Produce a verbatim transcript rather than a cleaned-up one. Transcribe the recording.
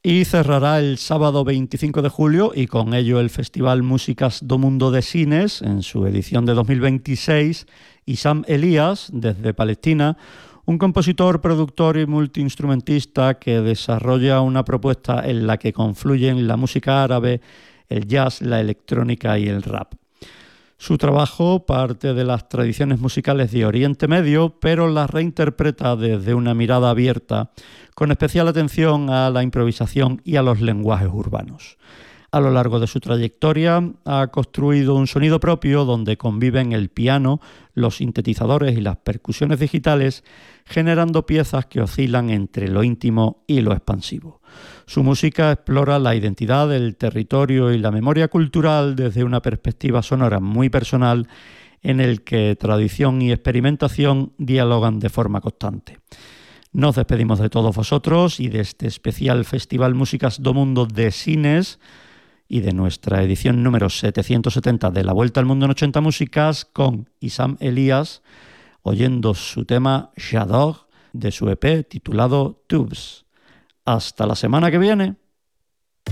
Y cerrará el sábado veinticinco de julio y con ello el Festival Músicas do Mundo de Sines en su edición de dos mil veintiséis, Issam Elías, desde Palestina, un compositor, productor y multiinstrumentista que desarrolla una propuesta en la que confluyen la música árabe, el jazz, la electrónica y el rap. Su trabajo parte de las tradiciones musicales de Oriente Medio, pero las reinterpreta desde una mirada abierta, con especial atención a la improvisación y a los lenguajes urbanos. A lo largo de su trayectoria ha construido un sonido propio donde conviven el piano, los sintetizadores y las percusiones digitales, generando piezas que oscilan entre lo íntimo y lo expansivo. Su música explora la identidad, el territorio y la memoria cultural desde una perspectiva sonora muy personal en el que tradición y experimentación dialogan de forma constante. Nos despedimos de todos vosotros y de este especial Festival Músicas do Mundo de Sines y de nuestra edición número setecientos setenta de La Vuelta al Mundo en ochenta Músicas con Issam Elías, oyendo su tema J'adore de su E P titulado Tubes. Hasta la semana que viene.